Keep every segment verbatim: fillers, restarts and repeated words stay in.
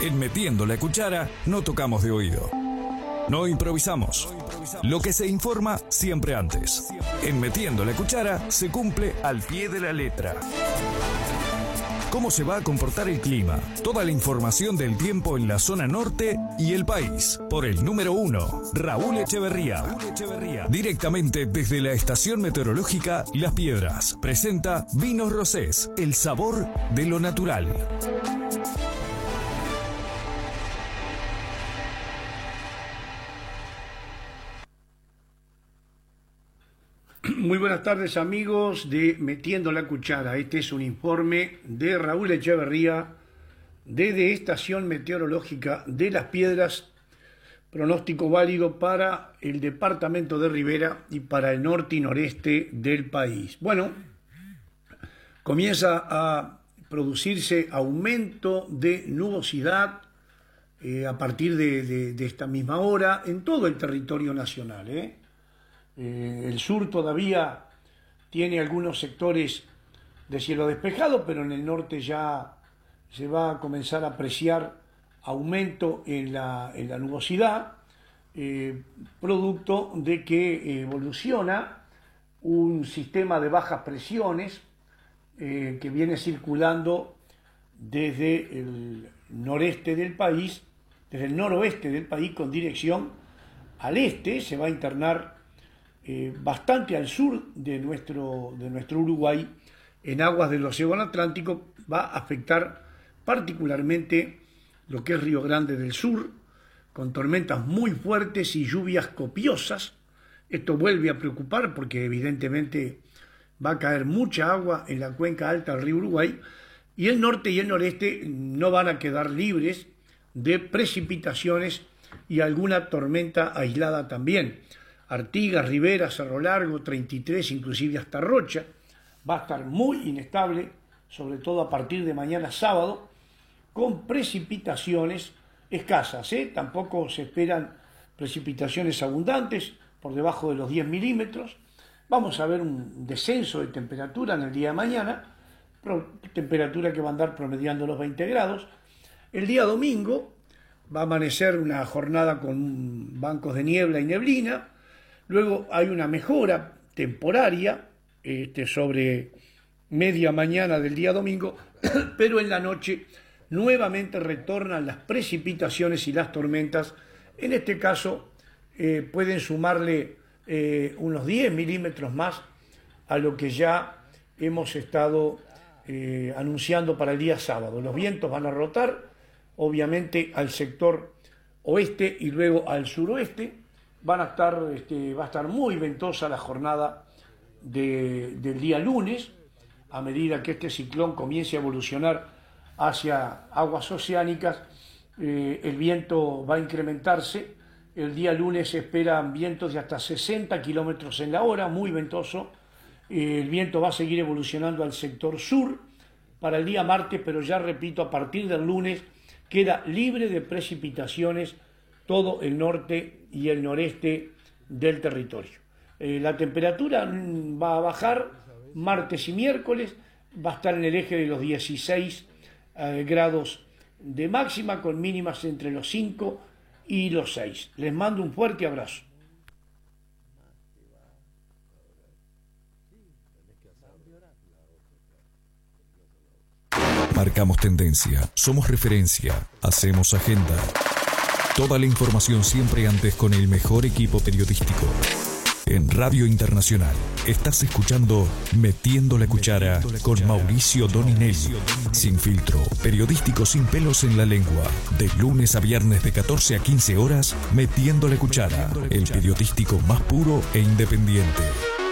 En Metiendo la Cuchara no tocamos de oído. No improvisamos. Lo que se informa siempre antes. En Metiendo la Cuchara se cumple al pie de la letra. ¿Cómo se va a comportar el clima? Toda la información del tiempo en la zona norte y el país. Por el número uno, Raúl Echeverría. Raúl Echeverría. Directamente desde la estación meteorológica Las Piedras. Presenta Vinos Rosés, el sabor de lo natural. Muy buenas tardes, amigos de Metiendo la Cuchara. Este es un informe de Raúl Echeverría desde Estación Meteorológica de Las Piedras, pronóstico válido para el departamento de Rivera y para el norte y noreste del país. Bueno, comienza a producirse aumento de nubosidad eh, a partir de, de, de esta misma hora en todo el territorio nacional, ¿eh? Eh, el sur todavía tiene algunos sectores de cielo despejado, pero en el norte ya se va a comenzar a apreciar aumento en la, en la nubosidad, eh, producto de que evoluciona un sistema de bajas presiones eh, que viene circulando desde el noreste del país, desde el noroeste del país con dirección al este. Se va a internar Eh, bastante al sur de nuestro, de nuestro Uruguay, en aguas del Océano Atlántico. Va a afectar particularmente lo que es Río Grande del Sur, con tormentas muy fuertes y lluvias copiosas. Esto vuelve a preocupar porque evidentemente va a caer mucha agua en la cuenca alta del río Uruguay, y el norte y el noreste no van a quedar libres de precipitaciones y alguna tormenta aislada también. Artigas, Rivera, Cerro Largo, treinta y tres, inclusive hasta Rocha. Va a estar muy inestable, sobre todo a partir de mañana sábado, con precipitaciones escasas, ¿eh? Tampoco se esperan precipitaciones abundantes, por debajo de los diez milímetros. Vamos a ver un descenso de temperatura en el día de mañana, temperatura que va a andar promediando los veinte grados. El día domingo va a amanecer una jornada con bancos de niebla y neblina. Luego hay una mejora temporaria este, sobre media mañana del día domingo, pero en la noche nuevamente retornan las precipitaciones y las tormentas. En este caso eh, pueden sumarle eh, unos diez milímetros más a lo que ya hemos estado eh, anunciando para el día sábado. Los vientos van a rotar, obviamente, al sector oeste y luego al suroeste. Van a estar, este, va a estar muy ventosa la jornada de, del día lunes, a medida que este ciclón comience a evolucionar hacia aguas oceánicas. Eh, el viento va a incrementarse. El día lunes se esperan vientos de hasta sesenta kilómetros en la hora, muy ventoso. Eh, el viento va a seguir evolucionando al sector sur para el día martes, pero ya repito, a partir del lunes queda libre de precipitaciones todo el norte y el noreste del territorio. Eh, la temperatura va a bajar martes y miércoles, va a estar en el eje de los dieciséis eh, grados de máxima, con mínimas entre los cinco y los seis. Les mando un fuerte abrazo. Marcamos tendencia, somos referencia, hacemos agenda. Toda la información siempre antes con el mejor equipo periodístico. En Radio Internacional estás escuchando Metiendo la Cuchara con Mauricio Doninelli. Sin filtro, periodístico sin pelos en la lengua. De lunes a viernes de catorce a quince horas, Metiendo la Cuchara, el periodístico más puro e independiente.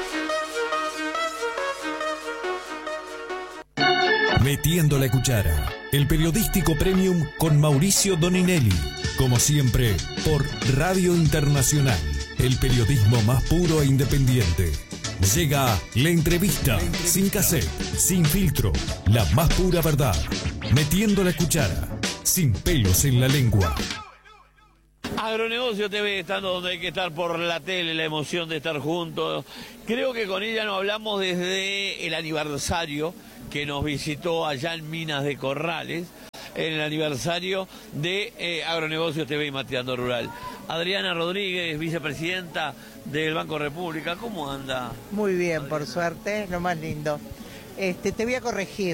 Metiendo la Cuchara, el periodístico premium con Mauricio Doninelli. Como siempre, por Radio Internacional, el periodismo más puro e independiente. Llega la entrevista, sin cassette, sin filtro, la más pura verdad. Metiendo la Cuchara, sin pelos en la lengua. Agronegocio T V, estando donde hay que estar por la tele, la emoción de estar juntos. Creo que con ella nos hablamos desde el aniversario que nos visitó allá en Minas de Corrales. en el aniversario de eh, Agronegocios T V y Mateando Rural. Adriana Rodríguez, vicepresidenta del Banco República, ¿cómo anda? Muy bien, por suerte, lo más lindo. Este, te voy a corregir.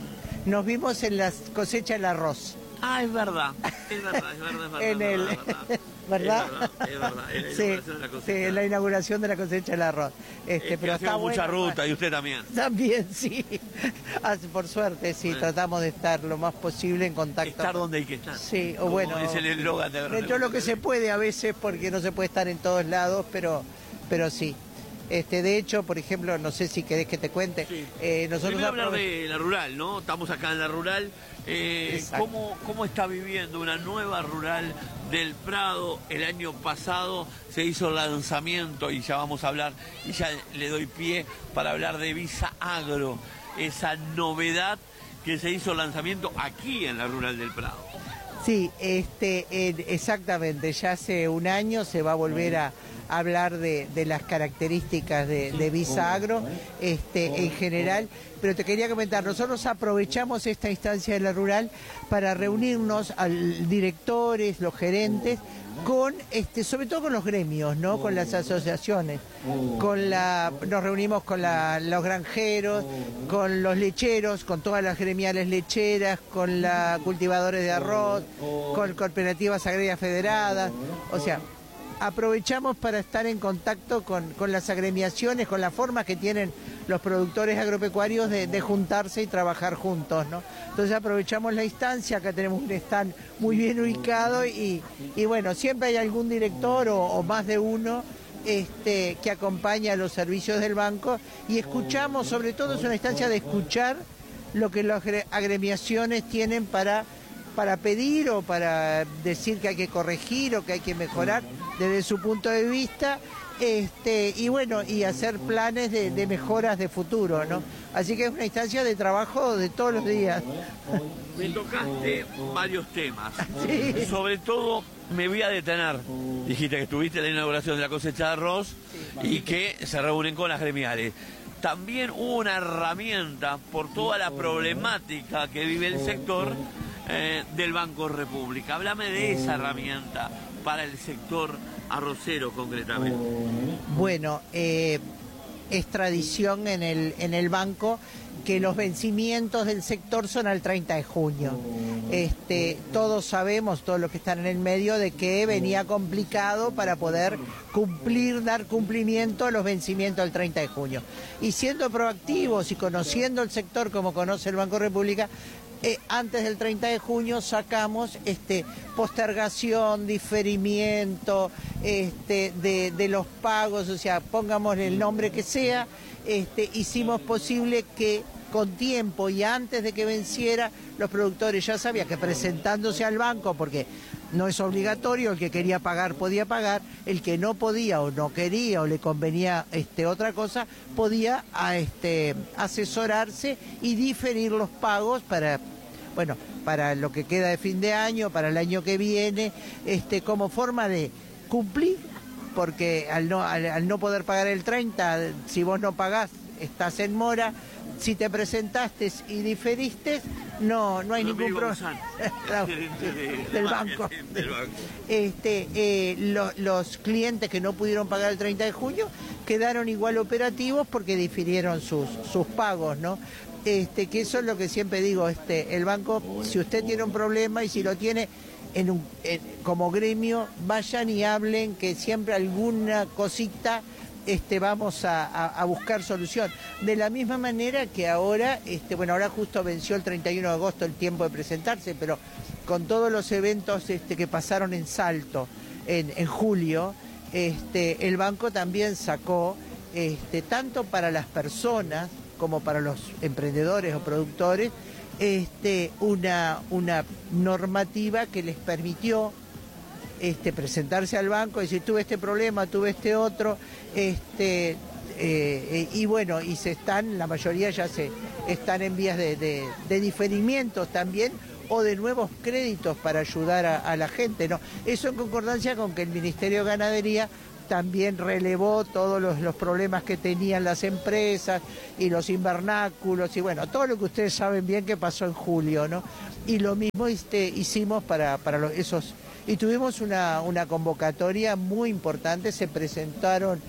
Nos vimos en la cosecha del arroz. Ah, es verdad, es verdad, es verdad, es verdad. En el... es verdad, ¿Verdad? Es verdad, es verdad, en la sí, inauguración de la cosecha. sí, en la inauguración de la cosecha del arroz. Este, Es pero que está mucha bueno, ruta, y usted también. También, sí. Ah, por suerte, sí, Bueno. tratamos de estar lo más posible en contacto. Estar donde hay que estar. Sí, o Como bueno, es el eslogan de dentro de lo que se puede a veces, porque no se puede estar en todos lados, pero, pero sí. Este, de hecho, por ejemplo, no sé si querés que te cuente. Sí. Eh, nosotros Primero hablar aprove- de la rural, ¿no? Estamos acá en la rural. Eh, Exacto. ¿cómo, ¿Cómo está viviendo una nueva rural del Prado? El año pasado se hizo el lanzamiento y ya vamos a hablar, y ya le doy pie para hablar de Visa Agro, esa novedad que se hizo el lanzamiento aquí en la rural del Prado. Sí, este, eh, exactamente. Ya hace un año se va a volver a hablar de, de las características de, de Visa Agro este, en general, pero te quería comentar, nosotros aprovechamos esta instancia de la rural para reunirnos al directores, los gerentes, con este, sobre todo con los gremios, ¿no? Con las asociaciones, con la, nos reunimos con la, los granjeros, con los lecheros, con todas las gremiales lecheras, con la cultivadores de arroz, con cooperativas agrarias federadas, o sea, aprovechamos para estar en contacto con, con las agremiaciones, con las formas que tienen los productores agropecuarios de, de juntarse y trabajar juntos, ¿no? Entonces aprovechamos la instancia, acá tenemos un stand muy bien ubicado y, y bueno, siempre hay algún director o, o más de uno este, que acompaña a los servicios del banco y escuchamos, sobre todo es una instancia de escuchar lo que las agremiaciones tienen para, para pedir o para decir que hay que corregir o que hay que mejorar desde su punto de vista, este, y bueno, y hacer planes de, de mejoras de futuro, ¿no? Así que es una instancia de trabajo de todos los días. Me tocaste varios temas. Sí. Sobre todo me voy a detener. Dijiste que estuviste en la inauguración de la cosecha de arroz y que se reúnen con las gremiales. También hubo una herramienta por toda la problemática que vive el sector eh, del Banco República. Háblame de esa herramienta para el sector arrocero concretamente. Bueno, eh, es tradición en el, en el banco que los vencimientos del sector son al treinta de junio. Este, todos sabemos, todos los que están en el medio, de que venía complicado para poder cumplir, dar cumplimiento a los vencimientos del treinta de junio. Y siendo proactivos y conociendo el sector como conoce el Banco República, Eh, antes del treinta de junio sacamos este, postergación, diferimiento este, de, de los pagos, o sea, pongámosle el nombre que sea, este, hicimos posible que con tiempo y antes de que venciera, los productores ya sabían que presentándose al banco, porque no es obligatorio, el que quería pagar podía pagar, el que no podía o no quería o le convenía este, otra cosa, podía a, este, asesorarse y diferir los pagos para, bueno, para lo que queda de fin de año, para el año que viene, este, como forma de cumplir, porque al no, al, al no poder pagar el treinta, si vos no pagás, estás en mora. Si te presentaste y diferiste, no, no hay Lo ningún problema. Del banco. Del banco. Este, eh, lo, los clientes que no pudieron pagar el treinta de junio quedaron igual operativos porque difirieron sus, sus pagos, ¿no? Este, que eso es lo que siempre digo, este, el banco, si usted tiene un problema y si lo tiene en un, en, como gremio, vayan y hablen, que siempre alguna cosita Este, vamos a, a, a buscar solución. De la misma manera que ahora, este, bueno, ahora justo venció el treinta y uno de agosto el tiempo de presentarse, pero con todos los eventos este, que pasaron en Salto en, en julio, este, el banco también sacó, este, tanto para las personas como para los emprendedores o productores, este, una, una normativa que les permitió Este, presentarse al banco y decir, tuve este problema, tuve este otro, este, eh, y bueno, y se están, la mayoría ya se están en vías de, de, de diferimientos también, o de nuevos créditos para ayudar a, a la gente, ¿no? Eso en concordancia con que el Ministerio de Ganadería también relevó todos los, los problemas que tenían las empresas y los invernáculos y bueno, todo lo que ustedes saben bien que pasó en julio, ¿no? Y lo mismo este, hicimos para, para los, esos... Y tuvimos una, una convocatoria muy importante, se presentaron,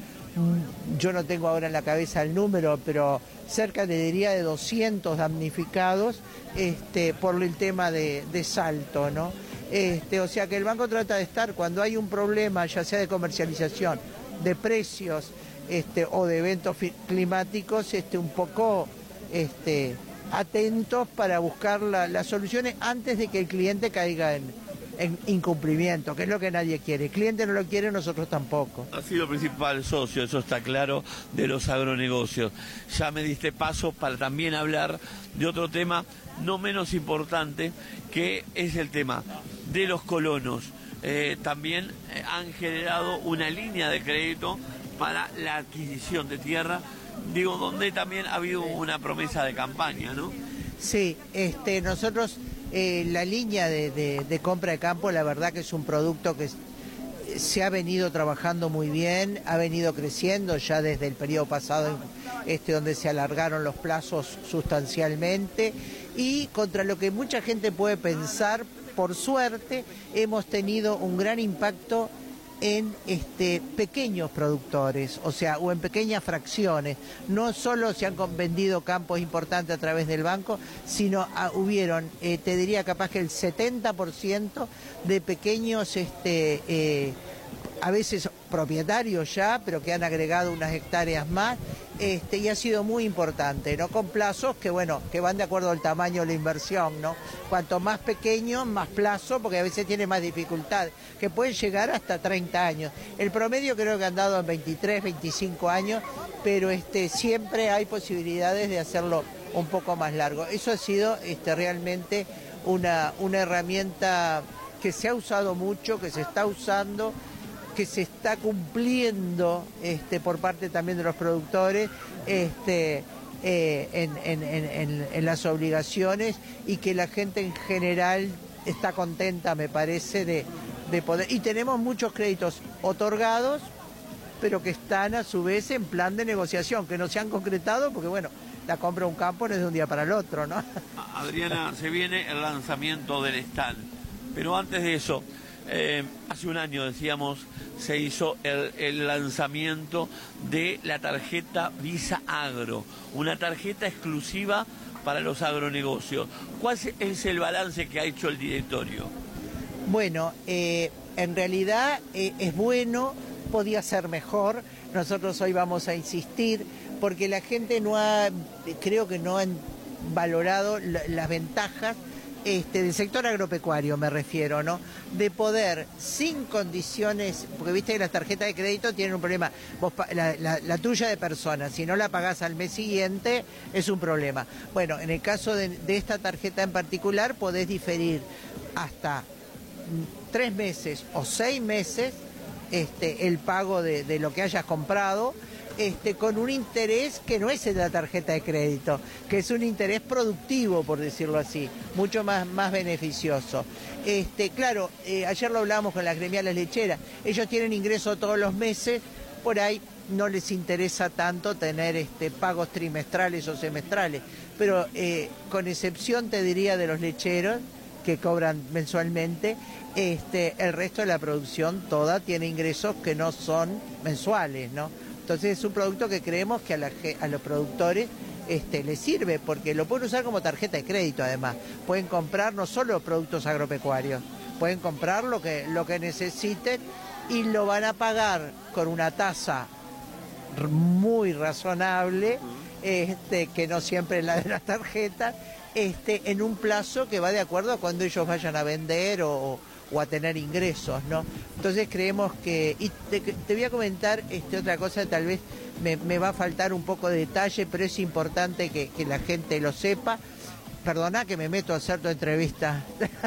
yo no tengo ahora en la cabeza el número, pero cerca, le diría, de doscientos damnificados este, por el tema de, de Salto, ¿no? Este, o sea que el banco trata de estar, cuando hay un problema, ya sea de comercialización, de precios este, o de eventos climáticos, este, un poco este, atentos para buscar la, las soluciones antes de que el cliente caiga en, en incumplimiento, que es lo que nadie quiere. El cliente no lo quiere, nosotros tampoco. Ha sido el principal socio, eso está claro, de los agronegocios. Ya me diste paso para también hablar de otro tema no menos importante, que es el tema de los colonos. Eh, también eh, han generado una línea de crédito para la adquisición de tierra, digo, donde también ha habido una promesa de campaña, ¿no? Sí, este, nosotros, eh, la línea de, de, de compra de campo, la verdad que es un producto que se ha venido trabajando muy bien, ha venido creciendo ya desde el periodo pasado, este, donde se alargaron los plazos sustancialmente, y contra lo que mucha gente puede pensar, por suerte, hemos tenido un gran impacto en este, pequeños productores, o sea, o en pequeñas fracciones. No solo se han vendido campos importantes a través del banco, sino ah, hubieron, eh, te diría capaz que el setenta por ciento de pequeños, este, eh, a veces propietarios ya, pero que han agregado unas hectáreas más, este, y ha sido muy importante, ¿no? Con plazos que, bueno, que van de acuerdo al tamaño de la inversión, ¿no? Cuanto más pequeño, más plazo, porque a veces tiene más dificultad, que pueden llegar hasta treinta años. El promedio creo que han dado en veintitrés, veinticinco años, pero este, siempre hay posibilidades de hacerlo un poco más largo. Eso ha sido este, realmente una, una herramienta que se ha usado mucho, que se está usando, que se está cumpliendo este, por parte también de los productores este, eh, en, en, en, en las obligaciones, y que la gente en general está contenta, me parece, de, de poder... Y tenemos muchos créditos otorgados, pero que están a su vez en plan de negociación, que no se han concretado porque, bueno, la compra de un campo no es de un día para el otro, ¿no? Adriana, se viene el lanzamiento del stand, pero antes de eso... Eh, hace un año, decíamos, se hizo el, el lanzamiento de la tarjeta Visa Agro, una tarjeta exclusiva para los agronegocios. ¿Cuál es el balance que ha hecho el directorio? Bueno, eh, en realidad eh, es bueno, podía ser mejor. Nosotros hoy vamos a insistir porque la gente no ha, creo que no han valorado la, las ventajas Este, del sector agropecuario, me refiero, ¿no? De poder, sin condiciones, porque viste que las tarjetas de crédito tienen un problema, vos, la, la, la tuya de persona, si no la pagás al mes siguiente, es un problema. Bueno, en el caso de, de esta tarjeta en particular, podés diferir hasta tres meses o seis meses este, el pago de, de lo que hayas comprado, Este, con un interés que no es el de la tarjeta de crédito, que es un interés productivo, por decirlo así, mucho más, más beneficioso. Este, claro, eh, ayer lo hablábamos con las gremiales lecheras, ellos tienen ingreso todos los meses, por ahí no les interesa tanto tener este, pagos trimestrales o semestrales, pero eh, con excepción, te diría, de los lecheros, que cobran mensualmente, este, el resto de la producción toda tiene ingresos que no son mensuales, ¿no? Entonces es un producto que creemos que a, la, a los productores este, les sirve, porque lo pueden usar como tarjeta de crédito además. Pueden comprar no solo productos agropecuarios, pueden comprar lo que, lo que necesiten y lo van a pagar con una tasa muy razonable, este, que no siempre es la de las tarjetas, este, en un plazo que va de acuerdo a cuando ellos vayan a vender o... o a tener ingresos, ¿no? Entonces creemos que... Y te, te voy a comentar este, otra cosa, tal vez me, me va a faltar un poco de detalle, pero es importante que, que la gente lo sepa. Perdona que me meto a hacer tu entrevista.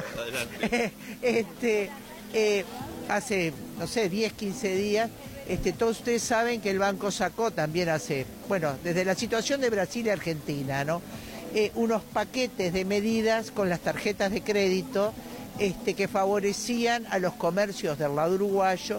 este, eh, hace, no sé, diez, quince días, este, todos ustedes saben que el banco sacó también hace... Bueno, desde la situación de Brasil y Argentina, ¿no? Eh, unos paquetes de medidas con las tarjetas de crédito... Este, que favorecían a los comercios del lado uruguayo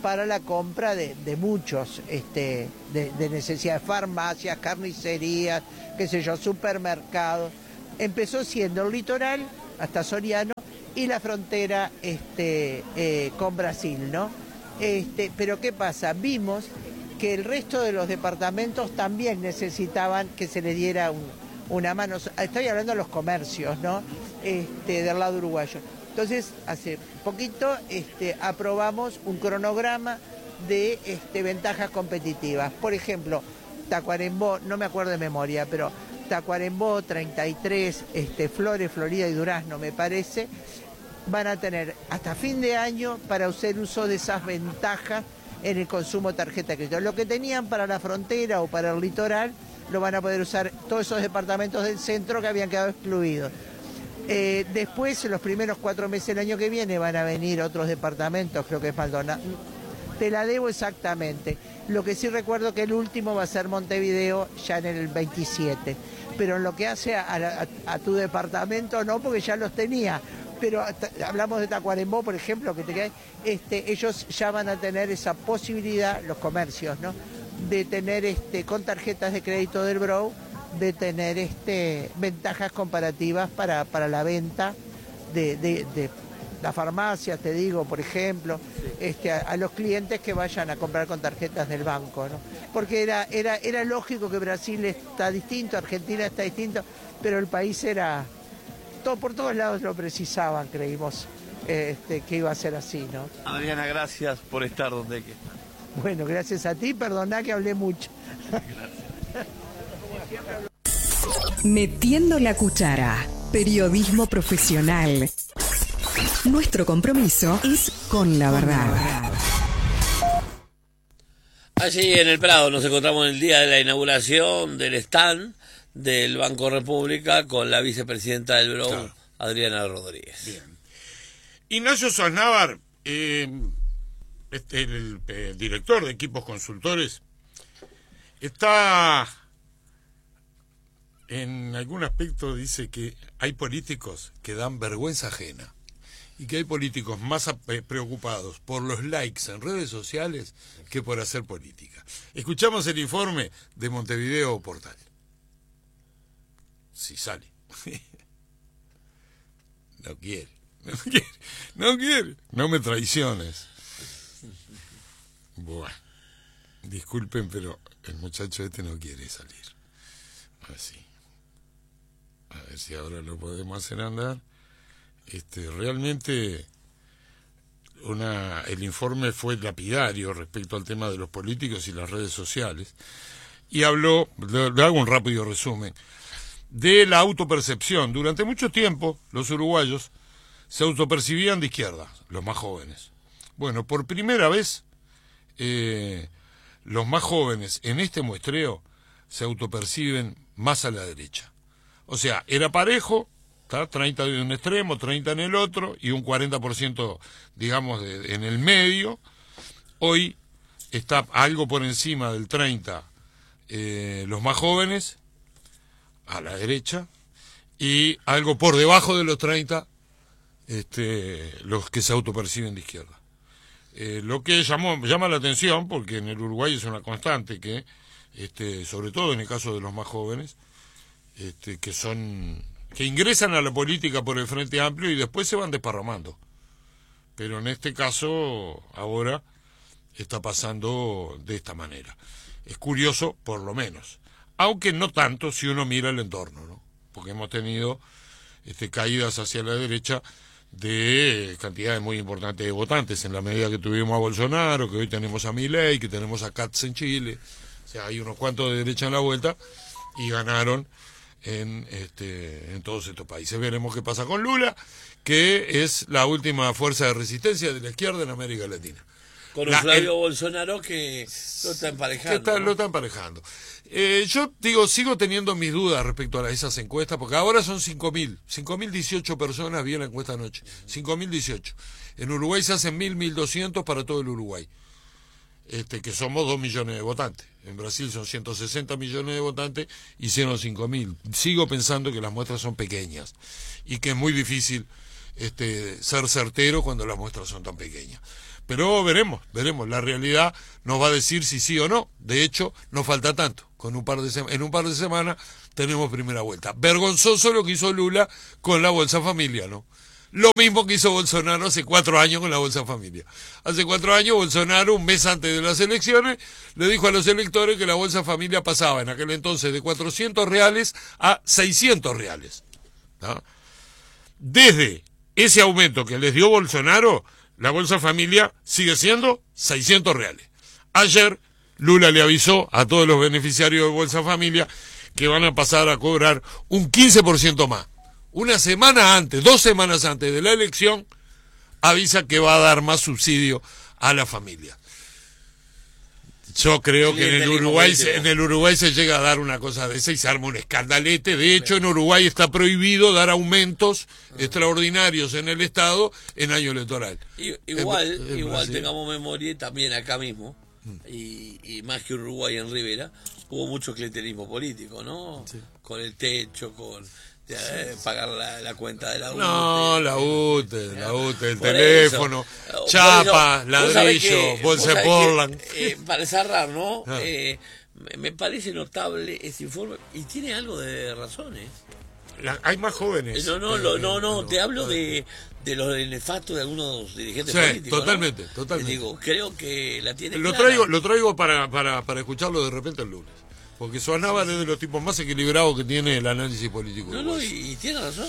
para la compra de, de muchos, este, de, de necesidades, farmacias, carnicerías, qué sé yo, supermercados. Empezó siendo el litoral hasta Soriano y la frontera este, eh, con Brasil, ¿no? Este, pero ¿qué pasa? Vimos que el resto de los departamentos también necesitaban que se les diera un, una mano. Estoy hablando de los comercios, ¿no? Este, del lado uruguayo. Entonces, hace poquito este, aprobamos un cronograma de este, ventajas competitivas. Por ejemplo, Tacuarembó, no me acuerdo de memoria, pero Tacuarembó, treinta y tres, este, Flores, Florida y Durazno, me parece, van a tener hasta fin de año para hacer uso de esas ventajas en el consumo de tarjeta de crédito. Lo que tenían para la frontera o para el litoral, lo van a poder usar todos esos departamentos del centro que habían quedado excluidos. Eh, después, en los primeros cuatro meses del año que viene, van a venir otros departamentos, creo que es Maldonado. Te la debo exactamente. Lo que sí recuerdo que el último va a ser Montevideo ya en el veintisiete. Pero en lo que hace a, a, a tu departamento, no, porque ya los tenía. Pero hablamos de Tacuarembó, por ejemplo, que te, este, ellos ya van a tener esa posibilidad, los comercios, ¿no?, de tener este, con tarjetas de crédito del B R O, de tener este, ventajas comparativas para, para la venta de, de, de la farmacia, te digo, por ejemplo, este, a, a los clientes que vayan a comprar con tarjetas del banco, ¿no? Porque era, era, era lógico que Brasil está distinto, Argentina está distinto, pero el país era, todo, por todos lados lo precisaban, creímos este, que iba a ser así, ¿no? Adriana, gracias por estar donde hay que estar. Bueno, gracias a ti, perdoná que hablé mucho. Gracias. Metiendo la cuchara. Periodismo profesional. Nuestro compromiso es con la verdad. Allí en el Prado nos encontramos en el día de la inauguración del stand del Banco República con la vicepresidenta del B R O, claro, Adriana Rodríguez. Bien. Ignacio Sosnávar, eh, este, el, el director de equipos consultores, está en algún aspecto, dice que hay políticos que dan vergüenza ajena y que hay políticos más preocupados por los likes en redes sociales que por hacer política. Escuchamos el informe de Montevideo Portal. Si sale. No quiere, no quiere, no quiere, no me traiciones. Bueno, disculpen, pero el muchacho este no quiere salir. Así. A ver si ahora lo podemos hacer andar. Este, realmente una, el informe fue lapidario respecto al tema de los políticos y las redes sociales. Y habló, le, le hago un rápido resumen, de la autopercepción. Durante mucho tiempo, los uruguayos se autopercibían de izquierda, los más jóvenes. Bueno, por primera vez, eh, los más jóvenes en este muestreo se autoperciben más a la derecha. O sea, era parejo, ¿tá? treinta de un extremo, treinta en el otro, y un cuarenta por ciento, digamos, de, en el medio. Hoy está algo por encima del treinta, eh, los más jóvenes, a la derecha, y algo por debajo de los treinta, este, los que se autoperciben de izquierda. Eh, lo que llamó, llama la atención, porque en el Uruguay es una constante que, este, sobre todo en el caso de los más jóvenes, este, que son, que ingresan a la política por el Frente Amplio y después se van desparramando. Pero en este caso, ahora, está pasando de esta manera. Es curioso, por lo menos. Aunque no tanto si uno mira el entorno, ¿no? Porque hemos tenido este, caídas hacia la derecha de cantidades muy importantes de votantes, en la medida que tuvimos a Bolsonaro, que hoy tenemos a Milei, que tenemos a Katz en Chile. O sea, hay unos cuantos de derecha en la vuelta y ganaron en, este, en todos estos países. Veremos qué pasa con Lula, que es la última fuerza de resistencia de la izquierda en América Latina. Con un la, Flavio el, Bolsonaro que lo está emparejando. Está, ¿no? Lo está emparejando. Eh, yo digo, sigo teniendo mis dudas respecto a esas encuestas, porque ahora son cinco mil, cinco mil dieciocho personas vi la encuesta anoche, cinco mil dieciocho. En Uruguay se hacen mil, mil doscientos para todo el Uruguay, este, que somos dos millones de votantes. En Brasil son ciento sesenta millones de votantes, hicieron cinco mil. Sigo pensando que las muestras son pequeñas y que es muy difícil este, ser certero cuando las muestras son tan pequeñas. Pero veremos, veremos. La realidad nos va a decir si sí o no. De hecho, no falta tanto. Con un par de sema- en un par de semanas tenemos primera vuelta. Vergonzoso lo que hizo Lula con la Bolsa Familia, ¿no? Lo mismo que hizo Bolsonaro hace cuatro años con la Bolsa Familia. Hace cuatro años Bolsonaro, un mes antes de las elecciones, le dijo a los electores que la Bolsa Familia pasaba en aquel entonces de cuatrocientos reales a seiscientos reales, ¿no? Desde ese aumento que les dio Bolsonaro, la Bolsa Familia sigue siendo seiscientos reales. Ayer Lula le avisó a todos los beneficiarios de Bolsa Familia que van a pasar a cobrar un quince por ciento más. Una semana antes, dos semanas antes de la elección, avisa que va a dar más subsidio a la familia. Yo creo que en el Uruguay se, en el Uruguay se llega a dar una cosa de esa y se arma un escandalete. De hecho, en Uruguay está prohibido dar aumentos extraordinarios en el Estado en año electoral. I, igual, en, en igual Brasil. tengamos memoria también acá mismo, y, y más que Uruguay en Rivera, hubo mucho clientelismo político, ¿no? Sí. Con el techo, con de, eh, pagar la, la cuenta de la U T E. No, la U T E, la U T E, el Por teléfono, eso, chapa, eso, ladrillo, bolsa de Portland. Que, eh, para cerrar, ¿no? Ah. Eh, me parece notable ese informe y tiene algo de razón, ¿eh? La, hay más jóvenes. No, no, eh, no, no, no, no, te hablo no. de, de los nefastos de algunos dirigentes Sí, políticos. totalmente, ¿no? totalmente. Digo, creo que la tiene Lo clara. traigo, lo traigo para, para, para escucharlo de repente el lunes. Porque Suanávar es de los tipos más equilibrados que tiene el análisis político. No, no, y, y tiene razón.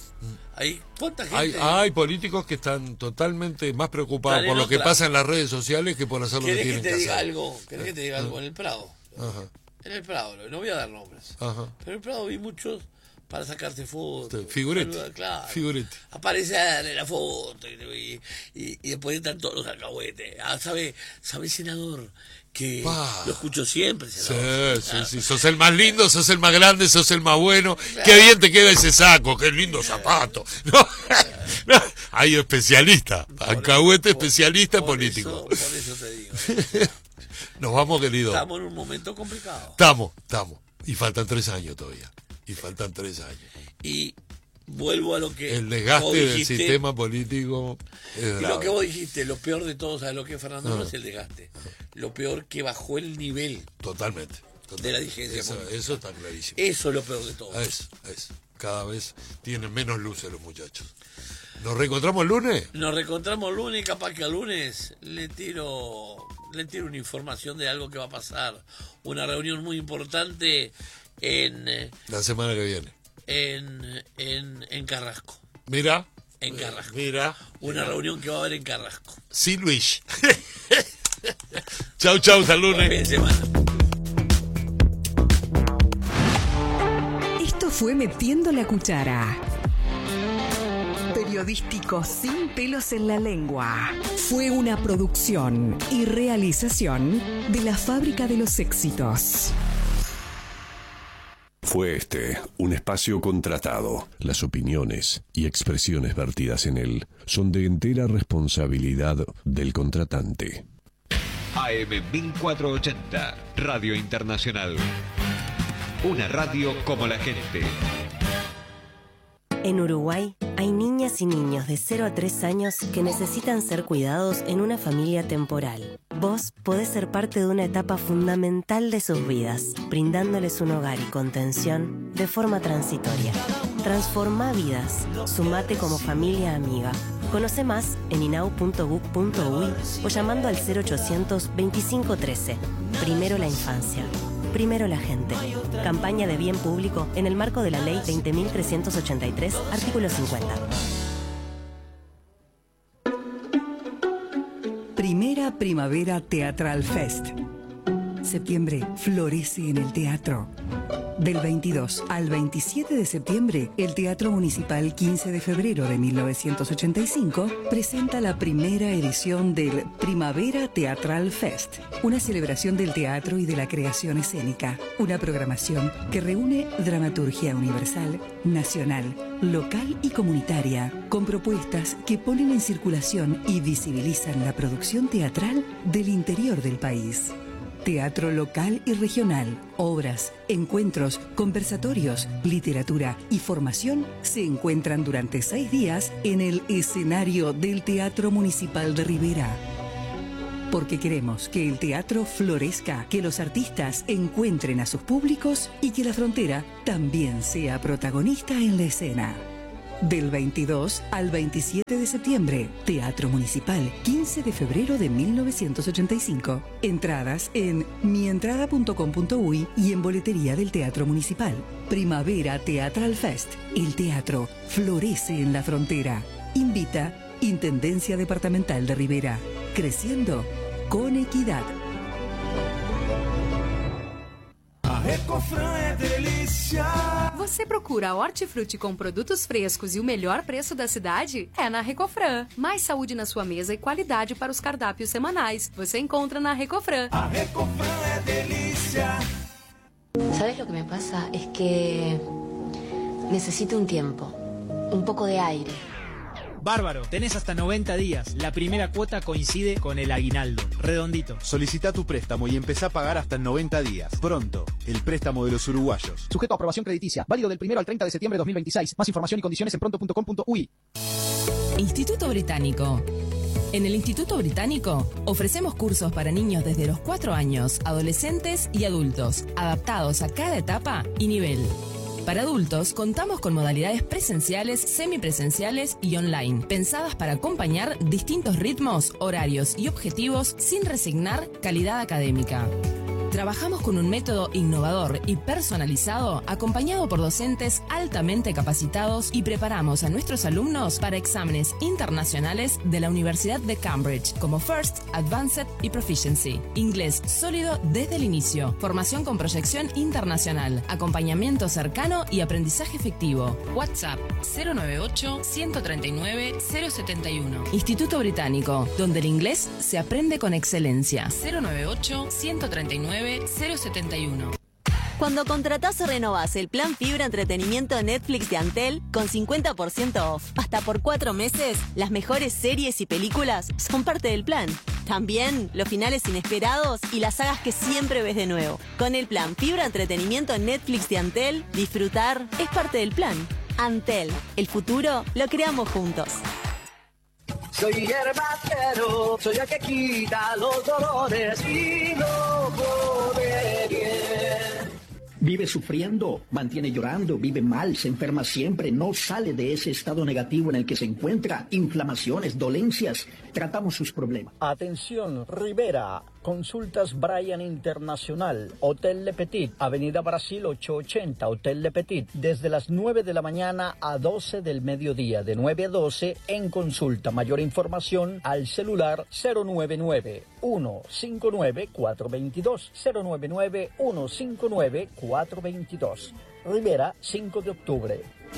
Hay cuánta gente. Hay, hay políticos que están totalmente más preocupados Dale, por lo que otra. pasa en las redes sociales que por hacer lo que ¿Querés que tienen te que diga hacer. algo? ¿Querés que te diga algo? En el Prado. Ajá, En el Prado, no voy a dar nombres. ajá. Pero en el Prado vi muchos para sacarse fotos. Figurete, saludar, claro. figurete. Aparecer en la foto y, y, y después están todos los alcahuetes. Ah, ¿sabe, sabe senador? Que Pa. lo escucho siempre, Sí, senador. sí, sí, sos el más lindo, sos el más grande, sos el más bueno. Qué bien te queda ese saco, qué lindo zapato. No, no, hay especialista, alcahuete especialista Por político. eso- por eso te digo. Nos vamos, querido. Estamos en un momento complicado. Estamos, estamos. Y faltan tres años todavía. Y faltan tres años. Y vuelvo a lo que El desgaste vos del dijiste. sistema político es Y lo grave. que vos dijiste, lo peor de todo, ¿sabes lo que es, Fernando? Ah. No es el desgaste. Lo peor que bajó el nivel. Totalmente. totalmente. De la dirigencia Eso, política. eso está clarísimo. Eso es lo peor de todo. Es, es. Cada vez tienen menos luces los muchachos. ¿Nos reencontramos el lunes? Nos reencontramos lunes y capaz que al lunes le tiro, le tiro una información de algo que va a pasar. Una reunión muy importante en, eh, La semana que viene. en, en, en Carrasco. Mira. En Carrasco. Mira. Una reunión que va a haber en Carrasco. Sí, Luis. Chau, chau, hasta el lunes. Fin de semana. Esto fue Metiendo la Cuchara. Periodístico sin pelos en la lengua. Fue una producción y realización de la Fábrica de los Éxitos. Fue este un espacio contratado. Las opiniones y expresiones vertidas en él son de entera responsabilidad del contratante. A M mil cuatrocientos ochenta, Radio Internacional. Una radio como la gente. En Uruguay hay niñas y niños de cero a tres años que necesitan ser cuidados en una familia temporal. Vos podés ser parte de una etapa fundamental de sus vidas, brindándoles un hogar y contención de forma transitoria. Transforma vidas. Sumate como familia amiga. Conoce más en inau punto gov punto uy o llamando al cero ochocientos veinticinco trece. Primero la infancia. Primero la gente. Campaña de bien público en el marco de la Ley veinte mil trescientos ochenta y tres, artículo cincuenta. Primera Primavera Teatral Fest. Septiembre florece en el teatro. Del veintidós al veintisiete de septiembre, el Teatro Municipal quince de febrero de mil novecientos ochenta y cinco presenta la primera edición del Primavera Teatral Fest, una celebración del teatro y de la creación escénica, una programación que reúne dramaturgia universal, nacional, local y comunitaria, con propuestas que ponen en circulación y visibilizan la producción teatral del interior del país. Teatro local y regional, obras, encuentros, conversatorios, literatura y formación se encuentran durante seis días en el escenario del Teatro Municipal de Rivera. Porque queremos que el teatro florezca, que los artistas encuentren a sus públicos y que la frontera también sea protagonista en la escena. Del veintidós al veintisiete de septiembre, Teatro Municipal, quince de febrero de mil novecientos ochenta y cinco. Entradas en mientrada punto com punto uy y en boletería del Teatro Municipal. Primavera Teatral Fest. El teatro florece en la frontera. Invita Intendencia Departamental de Rivera. Creciendo con equidad. A Recofran é delícia. Você procura hortifruti com produtos frescos e o melhor preço da cidade? É na Recofran. Mais saúde na sua mesa e qualidade para os cardápios semanais. Você encontra na Recofran. A Recofran é delícia. ¿Sabes lo que me pasa? Es que necesito un tiempo, un poco de aire. Bárbaro, tenés hasta noventa días. La primera cuota coincide con el aguinaldo. Redondito. Solicita tu préstamo y empezá a pagar hasta en noventa días. Pronto, el préstamo de los uruguayos. Sujeto a aprobación crediticia. Válido del primero al treinta de septiembre de dos mil veintiséis. Más información y condiciones en pronto punto com punto uy. Instituto Británico. En el Instituto Británico ofrecemos cursos para niños desde los cuatro años, adolescentes y adultos, adaptados a cada etapa y nivel. Para adultos, contamos con modalidades presenciales, semipresenciales y online, pensadas para acompañar distintos ritmos, horarios y objetivos sin resignar calidad académica. Trabajamos con un método innovador y personalizado, acompañado por docentes altamente capacitados, y preparamos a nuestros alumnos para exámenes internacionales de la Universidad de Cambridge, como First, Advanced y Proficiency. Inglés sólido desde el inicio, formación con proyección internacional, acompañamiento cercano y aprendizaje efectivo. WhatsApp cero noventa y ocho, ciento treinta y nueve, cero setenta y uno. Instituto Británico, donde el inglés se aprende con excelencia. cero noventa y ocho, ciento treinta y nueve, cero setenta y uno. Cuando contratás o renovás el plan Fibra Entretenimiento Netflix de Antel con cincuenta por ciento off hasta por cuatro meses, las mejores series y películas son parte del plan. También los finales inesperados y las sagas que siempre ves de nuevo. Con el plan Fibra Entretenimiento Netflix de Antel, disfrutar es parte del plan. Antel, el futuro lo creamos juntos. Soy herbatero, soy el que quita los dolores y no pone bien. Vive sufriendo, mantiene llorando, vive mal, se enferma siempre, no sale de ese estado negativo en el que se encuentra, inflamaciones, dolencias. Tratamos sus problemas. Atención, Rivera. Consultas Brian Internacional, Hotel Le Petit, Avenida Brasil ochocientos ochenta, Hotel Le Petit, desde las nueve de la mañana a doce del mediodía, de nueve a doce en consulta. Mayor información al celular cero nueve nueve, uno cinco nueve, cuatro dos dos, cero nueve nueve, uno cinco nueve, cuatro dos dos. Rivera, cinco de octubre.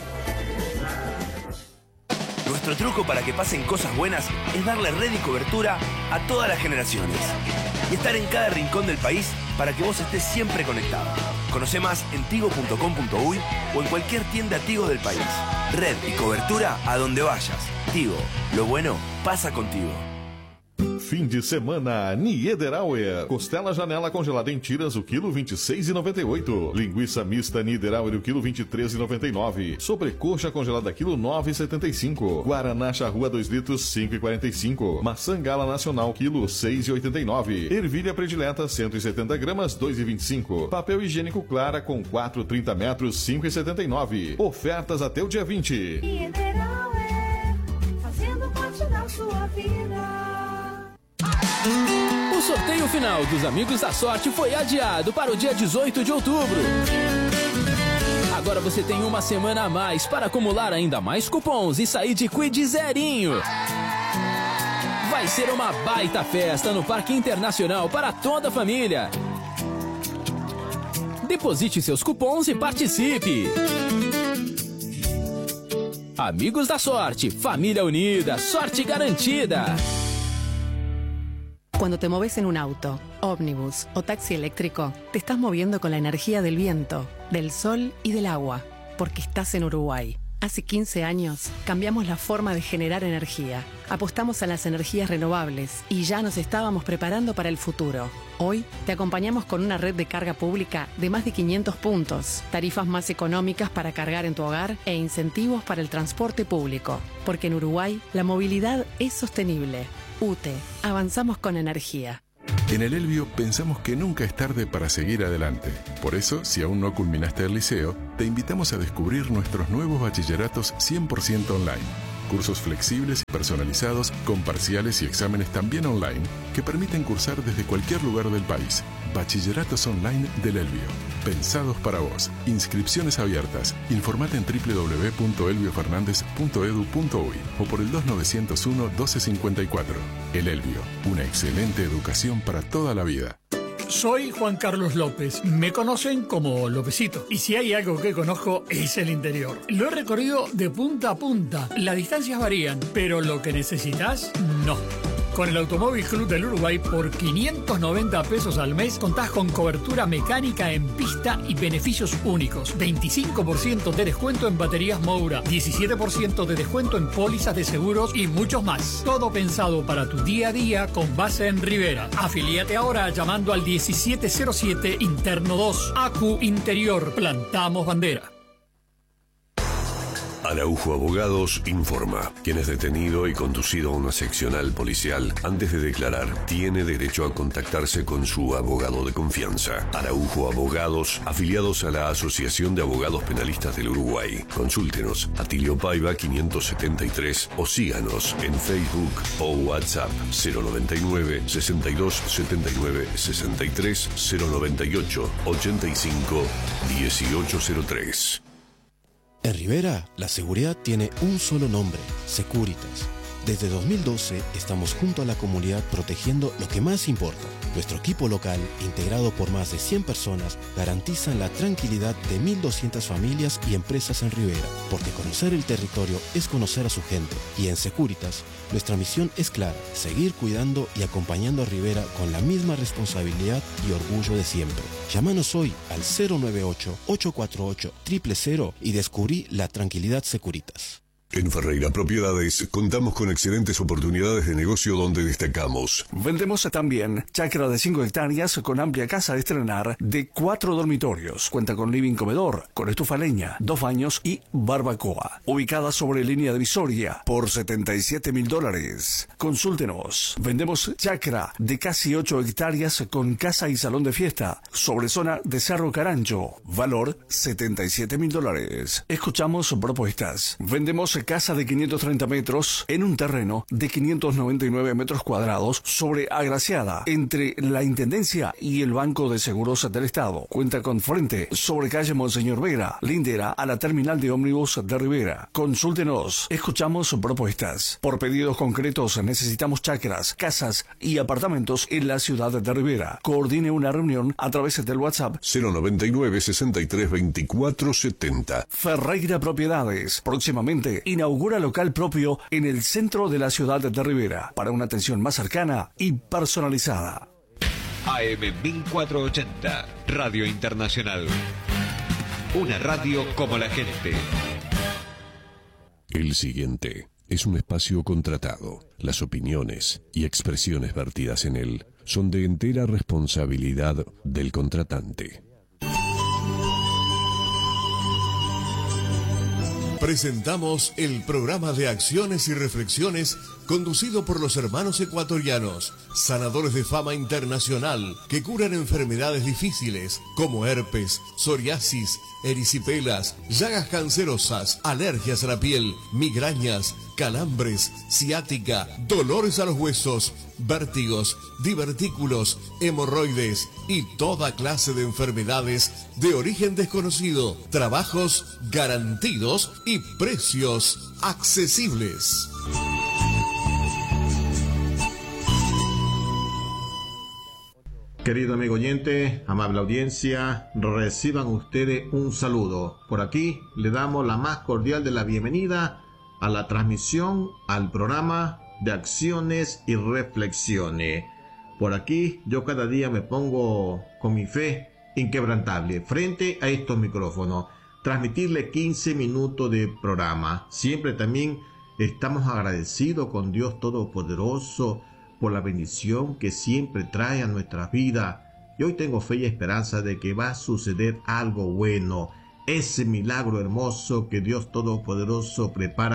Nuestro truco para que pasen cosas buenas es darle red y cobertura a todas las generaciones y estar en cada rincón del país para que vos estés siempre conectado. Conoce más en tigo punto com punto uy o en cualquier tienda Tigo del país. Red y cobertura a donde vayas. Tigo, lo bueno pasa contigo. Fim de semana, Niederauer. Costela janela congelada em tiras, o quilo vinte e seis reais e noventa e oito centavos. Linguiça mista Niederauer, o quilo vinte e três reais e noventa e nove centavos. Sobrecoxa congelada, quilo nove reais e setenta e cinco centavos. Guaraná Charrua dois litros, cinco reais e quarenta e cinco centavos. Maçã Gala Nacional, quilo seis reais e oitenta e nove centavos. Ervilha predileta, cento e setenta gramas, dois reais e vinte e cinco centavos. Papel higiênico Clara com quatro vírgula trinta metros, cinco reais e setenta e nove centavos. Ofertas até o dia vinte. Niederauer, fazendo parte da sua vida. O sorteio final dos Amigos da Sorte foi adiado para o dia dezoito de outubro. Agora você tem uma semana a mais para acumular ainda mais cupons e sair de quid zerinho. Vai ser uma baita festa no Parque Internacional para toda a família. Deposite seus cupons e participe. Amigos da Sorte, família unida, sorte garantida. Cuando te moves en un auto, ómnibus o taxi eléctrico, te estás moviendo con la energía del viento, del sol y del agua, porque estás en Uruguay. Hace quince años cambiamos la forma de generar energía. Apostamos a las energías renovables y ya nos estábamos preparando para el futuro. Hoy te acompañamos con una red de carga pública de más de quinientos puntos, tarifas más económicas para cargar en tu hogar e incentivos para el transporte público. Porque en Uruguay la movilidad es sostenible. U T E, avanzamos con energía. En el Elbio pensamos que nunca es tarde para seguir adelante. Por eso, si aún no culminaste el liceo, te invitamos a descubrir nuestros nuevos bachilleratos cien por ciento online. Cursos flexibles y personalizados con parciales y exámenes también online que permiten cursar desde cualquier lugar del país. Bachilleratos online del Elbio. Pensados para vos. Inscripciones abiertas. Informate en doble u doble u doble u punto elbio fernández punto edu punto uy o por el dos nueve cero uno, doce cincuenta y cuatro. El Elbio. Una excelente educación para toda la vida. Soy Juan Carlos López. Me conocen como Lópezito. Y si hay algo que conozco es el interior. Lo he recorrido de punta a punta. Las distancias varían, pero lo que necesitas, no. Con el Automóvil Club del Uruguay, por quinientos noventa pesos al mes, contás con cobertura mecánica en pista y beneficios únicos. veinticinco por ciento de descuento en baterías Moura, diecisiete por ciento de descuento en pólizas de seguros y muchos más. Todo pensado para tu día a día con base en Rivera. Afilíate ahora llamando al diecisiete cero siete Interno dos. A Q Interior. Plantamos bandera. Araujo Abogados informa. Quien es detenido y conducido a una seccional policial antes de declarar tiene derecho a contactarse con su abogado de confianza. Araujo Abogados, afiliados a la Asociación de Abogados Penalistas del Uruguay. Consúltenos Atilio Paiva quinientos setenta y tres o síganos en Facebook o WhatsApp cero noventa y nueve, sesenta y dos, setenta y nueve, sesenta y tres, cero noventa y ocho, ochenta y cinco, dieciocho cero tres. En Rivera, la seguridad tiene un solo nombre, Securitas. Desde dos mil doce estamos junto a la comunidad protegiendo lo que más importa. Nuestro equipo local, integrado por más de cien personas, garantizan la tranquilidad de mil doscientas familias y empresas en Rivera, porque conocer el territorio es conocer a su gente. Y en Securitas, nuestra misión es clara, seguir cuidando y acompañando a Rivera con la misma responsabilidad y orgullo de siempre. Llámanos hoy al cero nueve ocho, ocho cuatro ocho, cero cero cero y descubrí la tranquilidad Securitas. En Ferreira Propiedades contamos con excelentes oportunidades de negocio donde destacamos. Vendemos también chacra de cinco hectáreas con amplia casa de estrenar de cuatro dormitorios. Cuenta con living comedor, con estufa leña, dos baños y barbacoa. Ubicada sobre línea divisoria por setenta y siete mil dólares. Consúltenos. Vendemos chacra de casi ocho hectáreas con casa y salón de fiesta sobre zona de Cerro Carancho. Valor setenta y siete mil dólares. Escuchamos propuestas. Vendemos casa de quinientos treinta metros en un terreno de quinientos noventa y nueve metros cuadrados sobre Agraciada, entre la Intendencia y el Banco de Seguros del Estado. Cuenta con frente sobre calle Monseñor Vera, lindera a la terminal de ómnibus de Rivera. Consúltenos, escuchamos propuestas. Por pedidos concretos necesitamos chacras, casas y apartamentos en la ciudad de Rivera. Coordine una reunión a través del WhatsApp cero noventa y nueve, sesenta y tres, veinticuatro setenta. Ferreira Propiedades, próximamente inaugura local propio en el centro de la ciudad de Rivera para una atención más cercana y personalizada. A M mil cuatrocientos ochenta, Radio Internacional. Una radio como la gente. El siguiente es un espacio contratado. Las opiniones y expresiones vertidas en él son de entera responsabilidad del contratante. Presentamos el programa de acciones y reflexiones conducido por los hermanos ecuatorianos, sanadores de fama internacional que curan enfermedades difíciles como herpes, psoriasis, erisipelas, llagas cancerosas, alergias a la piel, migrañas, calambres, ciática, dolores a los huesos, vértigos, divertículos, hemorroides y toda clase de enfermedades de origen desconocido. Trabajos garantidos y precios accesibles. Querido amigo oyente, amable audiencia, reciban ustedes un saludo. Por aquí le damos la más cordial de la bienvenida a la transmisión, al programa de acciones y reflexiones. Por aquí yo cada día me pongo con mi fe inquebrantable frente a estos micrófonos, transmitirle quince minutos de programa. Siempre también estamos agradecidos con Dios Todopoderoso por la bendición que siempre trae a nuestra vida. Y hoy tengo fe y esperanza de que va a suceder algo bueno, ese milagro hermoso que Dios Todopoderoso prepara